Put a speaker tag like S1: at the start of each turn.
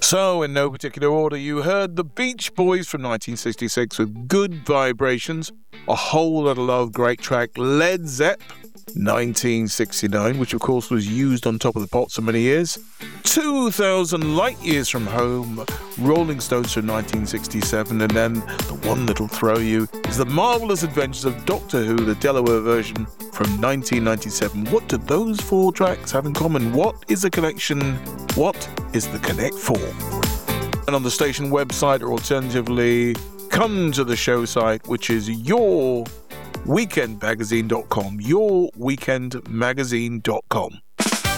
S1: So, in no particular order, you heard the Beach Boys from 1966 with Good Vibrations, A Whole Lotta Love, great track, Led Zepp, 1969, which of course was used on Top of the Pops for many years, 2,000 Light Years from Home, Rolling Stones from 1967, and then the one that'll throw you is The Marvelous Adventures of Doctor Who, the Delaware version from 1997. What do those four tracks have in common? What is a connection? What is the Connect for? And on the station website, or alternatively, come to the show site, which is yourweekendmagazine.com, yourweekendmagazine.com.